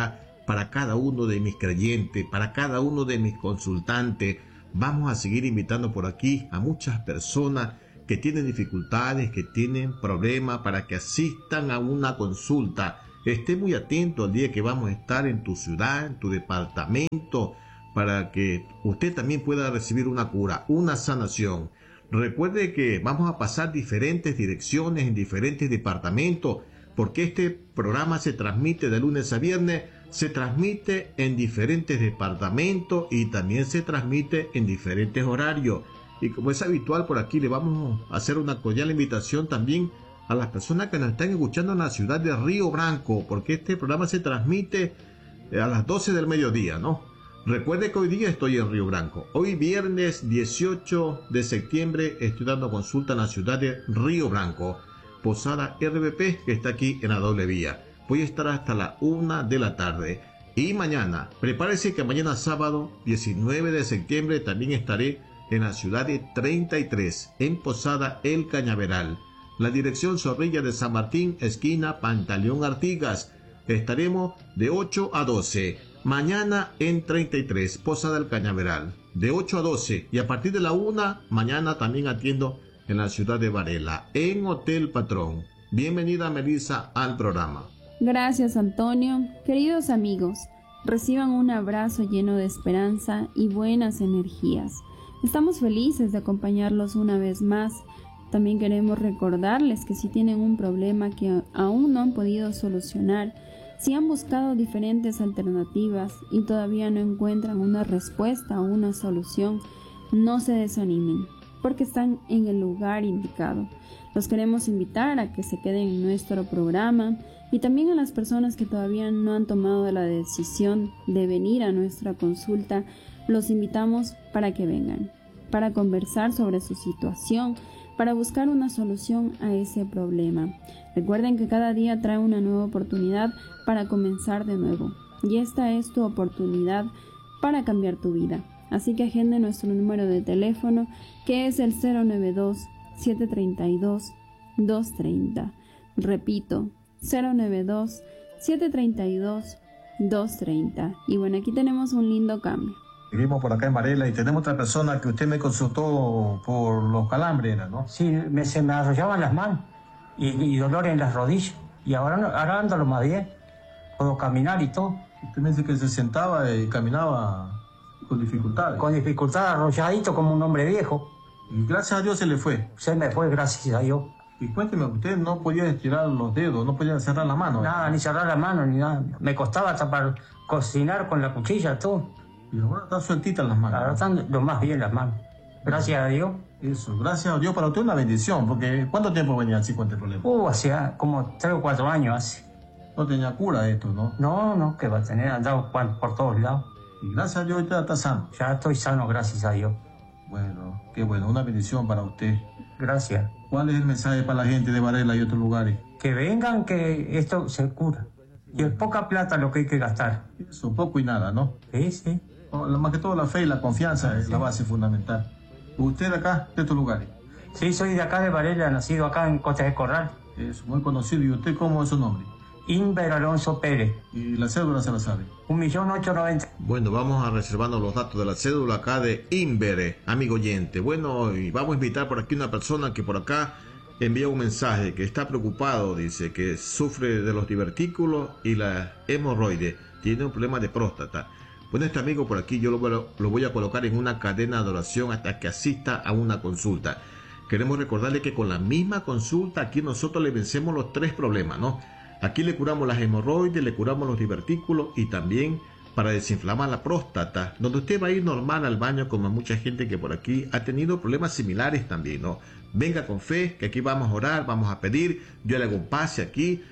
para cada uno de mis creyentes, para cada uno de mis consultantes. Vamos a seguir invitando por aquí a muchas personas que tienen dificultades, que tienen problemas, para que asistan a una consulta. Esté muy atento al día que vamos a estar en tu ciudad, en tu departamento, para que usted también pueda recibir una cura, una sanación. Recuerde que vamos a pasar diferentes direcciones en diferentes departamentos, porque este programa se transmite de lunes a viernes, se transmite en diferentes departamentos y también se transmite en diferentes horarios. Y como es habitual por aquí, le vamos a hacer una cordial invitación también a las personas que nos están escuchando en la ciudad de Río Branco, porque este programa se transmite a las doce del mediodía, ¿no? Recuerde que hoy día estoy en Río Branco. Hoy viernes dieciocho de septiembre estoy dando consulta en la ciudad de Río Branco. Posada R B P, que está aquí en la doble vía. Voy a estar hasta la una de la tarde. Y mañana, prepárese que mañana sábado diecinueve de septiembre también estaré en la ciudad de treinta y tres, en Posada El Cañaveral. La dirección Zorrilla de San Martín, esquina Pantaleón Artigas. Estaremos de ocho a doce. Mañana en treinta y tres, Posada del Cañaveral, de ocho a doce. Y a partir de la una, mañana también atiendo en la ciudad de Varela, en Hotel Patrón. Bienvenida, Melissa, al programa. Gracias, Antonio. Queridos amigos, reciban un abrazo lleno de esperanza y buenas energías. Estamos felices de acompañarlos una vez más. También queremos recordarles que si tienen un problema que aún no han podido solucionar, si han buscado diferentes alternativas y todavía no encuentran una respuesta o una solución, no se desanimen, porque están en el lugar indicado. Los queremos invitar a que se queden en nuestro programa y también a las personas que todavía no han tomado la decisión de venir a nuestra consulta, los invitamos para que vengan, para conversar sobre su situación, para buscar una solución a ese problema. Recuerden que cada día trae una nueva oportunidad para comenzar de nuevo. Y esta es tu oportunidad para cambiar tu vida. Así que agende nuestro número de teléfono, que es el cero nueve dos, siete tres dos, dos tres cero. Repito, cero nueve dos, siete tres dos, dos tres cero. Y bueno, aquí tenemos un lindo cambio. Vivimos por acá en Varela y tenemos otra persona que usted me consultó por los calambres, ¿no? Sí, me, se me arrollaban las manos y, y dolor en las rodillas. Y ahora, ahora ando lo más bien. Puedo caminar y todo. Usted me dice que se sentaba y caminaba con dificultades. Con dificultades, arrolladito como un hombre viejo. Y gracias a Dios se le fue. Se me fue, gracias a Dios. Y cuénteme, usted no podía estirar los dedos, no podía cerrar la mano. Nada, ¿eh? Ni cerrar la mano, ni nada. Me costaba hasta para cocinar con la cuchilla, todo. Y ahora están sueltitas las manos. Ahora están lo más bien las manos. Gracias a Dios. Eso, gracias a Dios. Para usted una bendición, porque ¿cuánto tiempo venía así con este problema? Uh, hacía como tres o cuatro años hace. No tenía cura esto, ¿no? No, no, que va a tener, andado por todos lados. Y gracias a Dios ahorita está sano. Ya estoy sano, gracias a Dios. Bueno, qué bueno, una bendición para usted. Gracias. ¿Cuál es el mensaje para la gente de Varela y otros lugares? Que vengan, que esto se cura. Y es poca plata lo que hay que gastar. Eso, poco y nada, ¿no? Sí, sí. Más que todo la fe y la confianza es la base fundamental. ¿Usted de acá, de estos lugares? Sí, soy de acá de Varela, nacido acá en Costa de Corral. Es muy conocido. ¿Y usted cómo es su nombre? Inver Alonso Pérez. ¿Y la cédula se la sabe? Un millón ocho noventa. Bueno, vamos a reservarnos los datos de la cédula acá de Inver, amigo oyente. Bueno, y vamos a invitar por aquí una persona que por acá envía un mensaje, que está preocupado, dice, que sufre de los divertículos y la hemorroide. Tiene un problema de próstata. Bueno, este amigo por aquí yo lo, lo voy a colocar en una cadena de oración hasta que asista a una consulta. Queremos recordarle que con la misma consulta aquí nosotros le vencemos los tres problemas, ¿no? Aquí le curamos las hemorroides, le curamos los divertículos y también para desinflamar la próstata, donde usted va a ir normal al baño como mucha gente que por aquí ha tenido problemas similares también, ¿no? Venga con fe, que aquí vamos a orar, vamos a pedir, yo le hago un pase aquí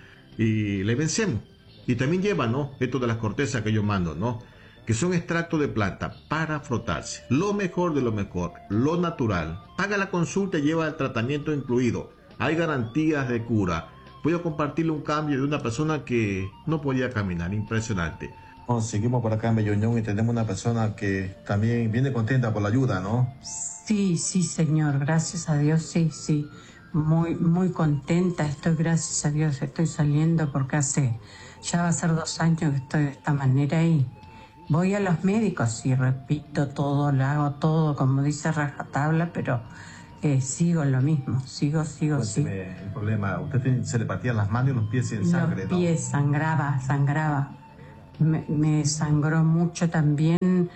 y le vencemos. Y también lleva, ¿no? Esto de las cortezas que yo mando, ¿no? Que son extractos de planta para frotarse. Lo mejor de lo mejor, lo natural. Paga la consulta y lleva el tratamiento incluido. Hay garantías de cura. Voy a compartirle un cambio de una persona que no podía caminar, impresionante. Bueno, seguimos por acá en Belloñón y tenemos una persona que también viene contenta por la ayuda, ¿no? Sí, sí, señor, gracias a Dios, sí, sí. Muy, muy contenta estoy, gracias a Dios, estoy saliendo porque hace Ya va a ser dos años que estoy de esta manera y voy a los médicos y repito todo, lo hago todo como dice rajatabla, pero eh, sigo en lo mismo, sigo, sigo, sigo. El problema, usted tiene, se le partían las manos y los pies sin sangre, Los pies, ¿no? sangraba, sangraba. Me, me sangró mucho también,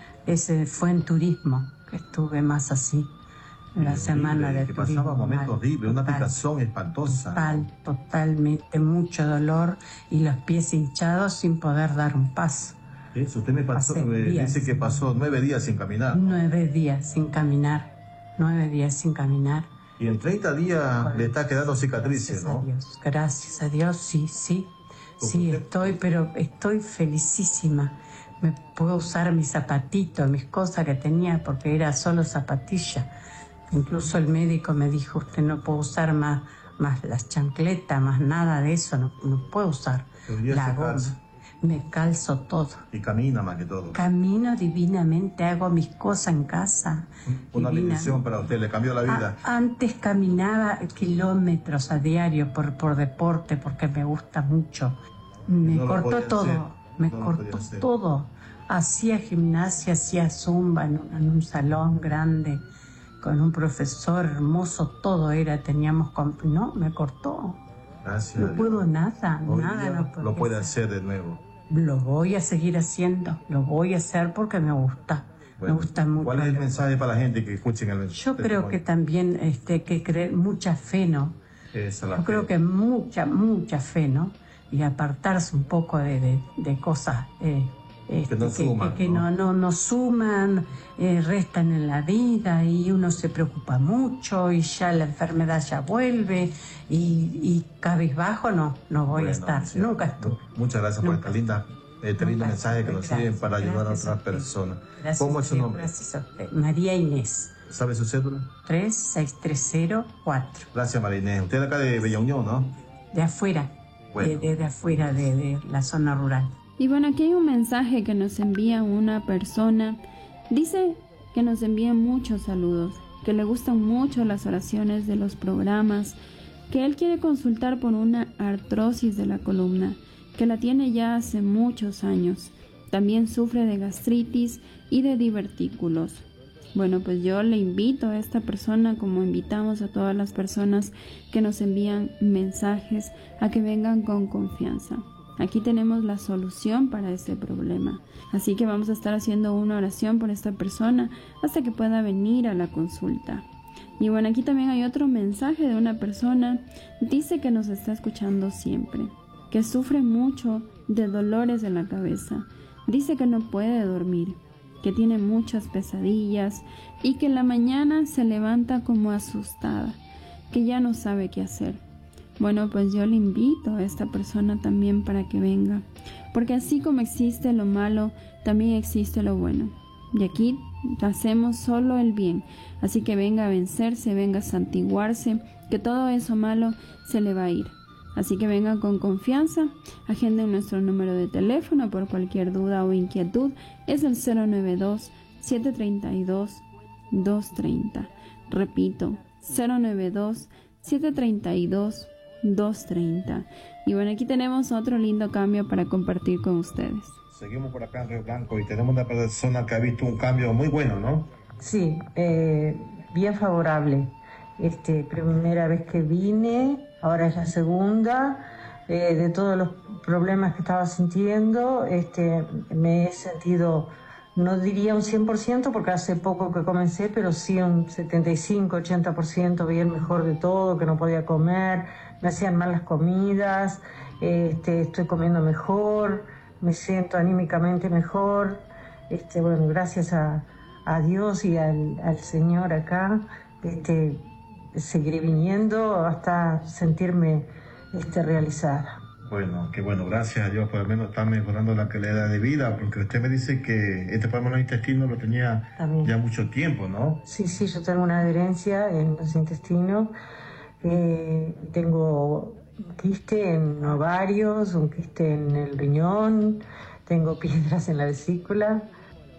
ese fue en turismo, que estuve más así. La semana de que turismo, pasaba momentos horribles, una total, picazón espantosa. Total, totalmente, mucho dolor y los pies hinchados sin poder dar un paso. Eso, usted me pasó, me dice que pasó nueve días sin caminar. Nueve días sin caminar, nueve días sin caminar. Y en treinta días bueno, le está quedando cicatrices, gracias ¿no? A Dios, gracias a Dios, sí, sí, sí, estoy, pero estoy felicísima. Me puedo usar mis zapatitos, mis cosas que tenía, porque era solo zapatilla. Incluso el médico me dijo, usted no puede usar más, más las chancletas, más nada de eso, no, no puedo usar la goma. Me calzo todo. Y camina más que todo. Camino divinamente, hago mis cosas en casa. Una bendición para usted, le cambió la vida. A, antes caminaba kilómetros a diario por, por deporte, porque me gusta mucho. Me no cortó todo, hacer. me no cortó todo. Hacía gimnasia, hacía zumba en un, en un salón grande. Con un profesor hermoso, todo era, teníamos... Comp- no, me cortó. Gracias. No puedo nada, Hoy nada. No puedo lo puede hacer de nuevo. Lo voy a seguir haciendo, lo voy a hacer porque me gusta. Bueno, me gusta mucho. ¿Cuál es el mensaje para la gente que escuchen el mensaje? Yo creo que también este, que creer mucha fe, ¿no? Esa la Yo fe. creo que mucha, mucha fe, ¿no? Y apartarse un poco de, de, de cosas... Eh, Este, que no que, suman, que, que ¿no? no, no, no suman, eh, restan en la vida y uno se preocupa mucho y ya la enfermedad ya vuelve y, y cabizbajo no, no voy bueno, a estar, sí, nunca estuve. Muchas gracias nunca. por esta linda, este lindo mensaje que nos sirven para ayudar a otras personas. Gracias ¿Cómo es su nombre? Gracias a usted. María Inés. ¿Sabe su cédula? tres seis tres cero cuatro. Gracias, María Inés. Usted es de acá de Bella Unión, ¿no? De afuera, bueno. de, de, de afuera, de, de la zona rural. Y bueno, aquí hay un mensaje que nos envía una persona. Dice que nos envía muchos saludos, que le gustan mucho las oraciones de los programas, que él quiere consultar por una artrosis de la columna, que la tiene ya hace muchos años. También sufre de gastritis y de divertículos. Bueno, pues yo le invito a esta persona, como invitamos a todas las personas que nos envían mensajes, a que vengan con confianza. Aquí tenemos la solución para este problema. Así que vamos a estar haciendo una oración por esta persona hasta que pueda venir a la consulta. Y bueno, aquí también hay otro mensaje de una persona. Dice que nos está escuchando siempre, que sufre mucho de dolores en la cabeza. Dice que no puede dormir, que tiene muchas pesadillas y que en la mañana se levanta como asustada, que ya no sabe qué hacer. Bueno, pues yo le invito a esta persona también para que venga, porque así como existe lo malo, también existe lo bueno. Y aquí hacemos solo el bien, así que venga a vencerse, venga a santiguarse, que todo eso malo se le va a ir. Así que vengan con confianza, agenden nuestro número de teléfono por cualquier duda o inquietud, es el cero nueve dos, siete tres dos, dos tres cero. Repito, cero nueve dos, siete tres dos, dos tres cero. Y bueno, aquí tenemos otro lindo cambio para compartir con ustedes. Seguimos por acá en Río Blanco y tenemos una persona que ha visto un cambio muy bueno, ¿no? Sí, eh, bien favorable. Este, primera vez que vine, ahora es la segunda. Eh, de todos los problemas que estaba sintiendo, este, me he sentido, no diría un cien por ciento porque hace poco que comencé, pero sí un setenta y cinco, ochenta por ciento bien mejor de todo, que no podía comer, me hacían mal las comidas, este, estoy comiendo mejor, me siento anímicamente mejor. Este, bueno, gracias a, a Dios y al, al Señor acá, este, seguiré viniendo hasta sentirme este, realizada. Bueno, qué bueno, gracias a Dios, por lo menos está mejorando la calidad de vida, porque usted me dice que este problema en los intestinos lo tenía También. ya mucho tiempo, ¿no? Sí, sí, yo tengo una adherencia en los intestinos, eh, tengo un quiste en ovarios, un quiste en el riñón, tengo piedras en la vesícula,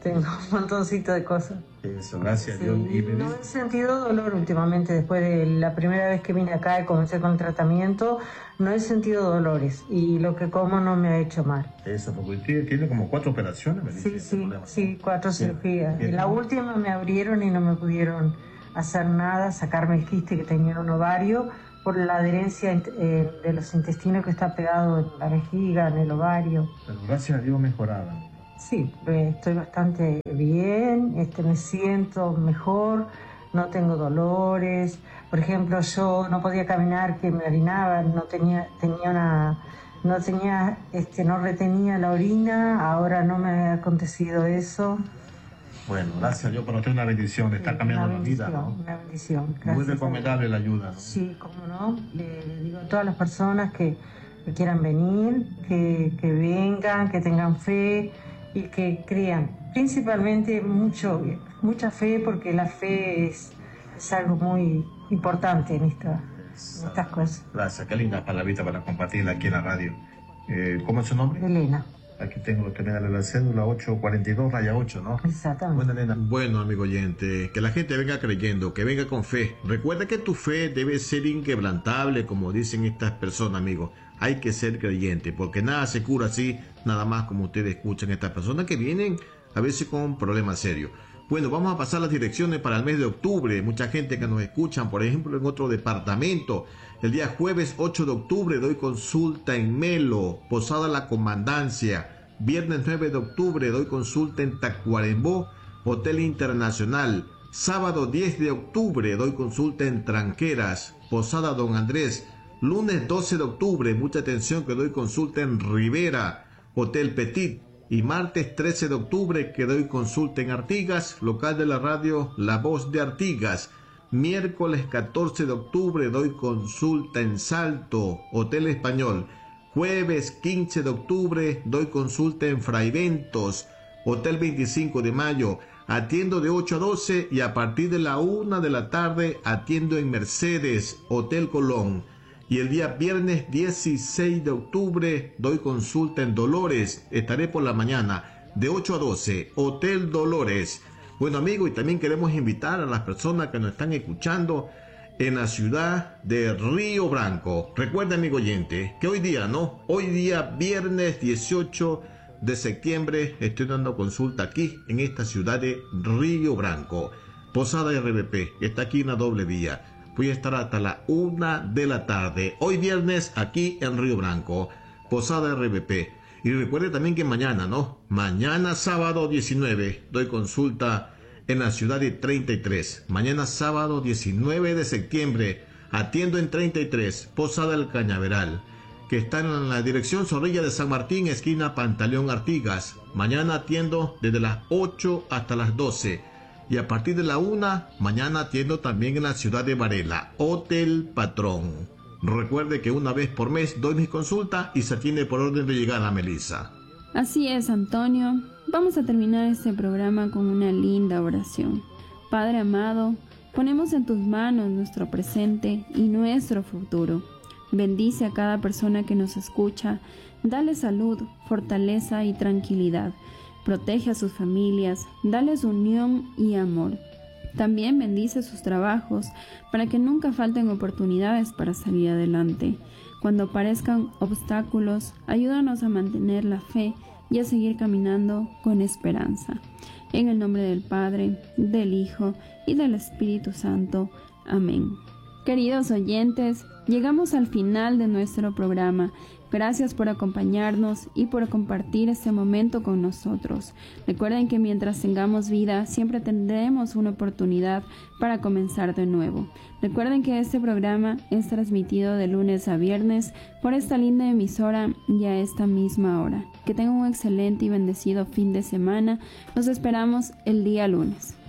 tengo un montoncito de cosas. Eso, gracias Sí, a Dios. Y me no dice- he sentido dolor últimamente, después de la primera vez que vine acá y comencé con el tratamiento, no he sentido dolores y lo que como no me ha hecho mal. Eso, porque usted tiene como cuatro operaciones, me dice. Sí, sí, sí, cuatro Bien, cirugías. bien. En la última me abrieron y no me pudieron hacer nada, sacarme el quiste que tenía en un ovario por la adherencia eh, de los intestinos que está pegado en la vejiga, en el ovario. Pero gracias a Dios mejorada. Sí, eh, estoy bastante bien, este, me siento mejor, no tengo dolores. Por ejemplo, yo no podía caminar, que me orinaba, no tenía, tenía una, no tenía, este, no retenía la orina, ahora no me ha acontecido eso. Bueno, gracias a Dios, para usted una bendición, le está cambiando Una la vida, bendición, ¿no? una bendición. Muy Gracias a recomendable la ayuda, ¿no? Sí, cómo no. Le, le digo a todas las personas que, que quieran venir, que, que vengan, que tengan fe y que crean. Principalmente mucho, mucha fe, porque la fe es, es algo muy importante en, esta, en estas cosas. Gracias, qué linda palabrita para compartirla aquí en la radio. Eh, ¿Cómo es su nombre? Elena. Aquí tengo que darle la cédula ocho cuarenta y dos raya ocho, ¿no? Exactamente. Buena, Elena. Bueno, amigo oyente, que la gente venga creyendo, que venga con fe. Recuerda que tu fe debe ser inquebrantable, como dicen estas personas, amigo. Hay que ser creyente, porque nada se cura así, nada más como ustedes escuchan estas personas que vienen a veces con problemas serios. Bueno, vamos a pasar las direcciones para el mes de octubre. Mucha gente que nos escuchan, por ejemplo, en otro departamento. El día jueves ocho de octubre doy consulta en Melo, Posada La Comandancia. Viernes nueve de octubre doy consulta en Tacuarembó, Hotel Internacional. Sábado diez de octubre doy consulta en Tranqueras, Posada Don Andrés. Lunes doce de octubre, mucha atención, que doy consulta en Rivera, Hotel Petit. Y martes trece de octubre que doy consulta en Artigas, local de la radio La Voz de Artigas. Miércoles catorce de octubre doy consulta en Salto, Hotel Español. Jueves quince de octubre doy consulta en Fraiventos, Hotel veinticinco de mayo. Atiendo de ocho a doce y a partir de la una de la tarde atiendo en Mercedes, Hotel Colón. Y el día viernes dieciséis de octubre doy consulta en Dolores. Estaré por la mañana de ocho a doce, Hotel Dolores. Bueno, amigos, y también queremos invitar a las personas que nos están escuchando en la ciudad de Río Branco. Recuerda, amigo oyente, que hoy día, ¿no? Hoy día, viernes dieciocho de septiembre, estoy dando consulta aquí en esta ciudad de Río Branco. Posada R B P, que está aquí en la doble vía. Voy a estar hasta la una de la tarde. Hoy viernes aquí en Río Branco. Posada R B P. Y recuerde también que mañana, ¿no? Mañana sábado diecinueve doy consulta en la ciudad de treinta y tres. Mañana sábado diecinueve de septiembre atiendo en treinta y tres, Posada El Cañaveral, que está en la dirección Zorrilla de San Martín, esquina Pantaleón Artigas. Mañana atiendo desde las ocho hasta las doce. Y a partir de la una, mañana atiendo también en la ciudad de Varela, Hotel Patrón. Recuerde que una vez por mes doy mi consulta y se atiende por orden de llegada, Melissa. Así es, Antonio. Vamos a terminar este programa con una linda oración. Padre amado, ponemos en tus manos nuestro presente y nuestro futuro. Bendice a cada persona que nos escucha, dale salud, fortaleza y tranquilidad. Protege a sus familias, dales unión y amor. También bendice sus trabajos para que nunca falten oportunidades para salir adelante. Cuando aparezcan obstáculos, ayúdanos a mantener la fe y a seguir caminando con esperanza. En el nombre del Padre, del Hijo y del Espíritu Santo. Amén. Queridos oyentes, llegamos al final de nuestro programa. Gracias por acompañarnos y por compartir este momento con nosotros. Recuerden que mientras tengamos vida, siempre tendremos una oportunidad para comenzar de nuevo. Recuerden que este programa es transmitido de lunes a viernes por esta linda emisora y a esta misma hora. Que tengan un excelente y bendecido fin de semana. Nos esperamos el día lunes.